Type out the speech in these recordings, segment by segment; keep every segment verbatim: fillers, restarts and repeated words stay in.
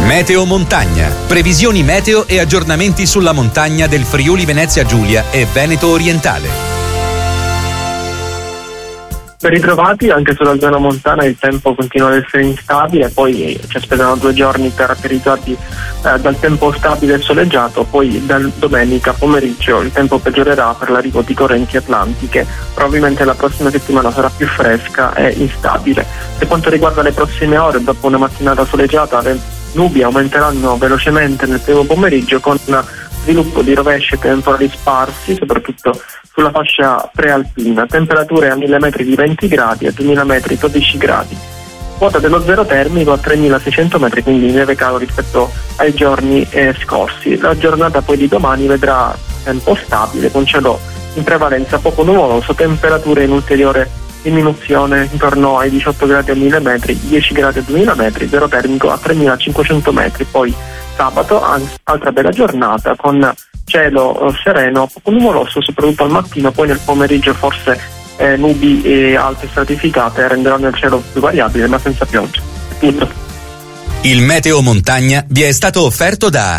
Meteo Montagna. Previsioni meteo e aggiornamenti sulla montagna del Friuli Venezia Giulia e Veneto Orientale. Ben ritrovati, anche sulla zona montana il tempo continua ad essere instabile, poi ci aspettano due giorni caratterizzati eh, dal tempo stabile e soleggiato, poi dal domenica pomeriggio il tempo peggiorerà per l'arrivo di correnti atlantiche, probabilmente la prossima settimana sarà più fresca e instabile. Per quanto riguarda le prossime ore, dopo una mattinata soleggiata, le nubi aumenteranno velocemente nel primo pomeriggio con sviluppo di rovesci e temporali sparsi, soprattutto sulla fascia prealpina, temperature a mille metri di venti gradi e a duemila metri dodici gradi. Quota dello zero termico a tremilaseicento metri, quindi neve calo rispetto ai giorni eh, scorsi. La giornata poi di domani vedrà tempo stabile, con cielo in prevalenza poco nuvoloso, temperature in ulteriore diminuzione intorno ai diciotto gradi a mille metri, dieci gradi a duemila metri, zero termico a tremilacinquecento metri. Poi sabato, altra bella giornata con cielo sereno, poco nuvoloso soprattutto al mattino, poi nel pomeriggio forse eh, nubi e alte stratificate renderanno il cielo più variabile ma senza pioggia. Tutto. Il Meteo Montagna vi è stato offerto da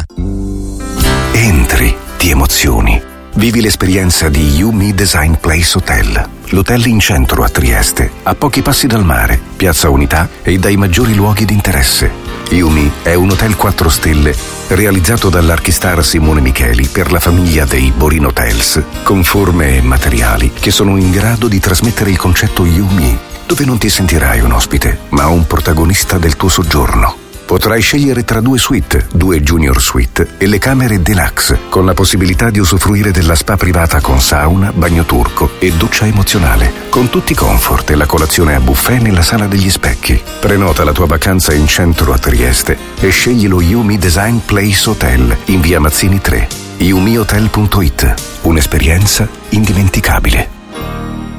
Entri, ti emozioni. Vivi l'esperienza di Yumi Design Place Hotel, l'hotel in centro a Trieste, a pochi passi dal mare, Piazza Unità e dai maggiori luoghi di interesse. Yumi è un hotel quattro stelle realizzato dall'archistar Simone Micheli per la famiglia dei Borin Hotels, con forme e materiali che sono in grado di trasmettere il concetto Yumi, dove non ti sentirai un ospite, ma un protagonista del tuo soggiorno. Potrai scegliere tra due suite, due junior suite e le camere deluxe, con la possibilità di usufruire della spa privata con sauna, bagno turco e doccia emozionale, con tutti i comfort e la colazione a buffet nella sala degli specchi. Prenota la tua vacanza in centro a Trieste e scegli lo Yumi Design Place Hotel in via Mazzini tre. yumi hotel punto it. Un'esperienza indimenticabile.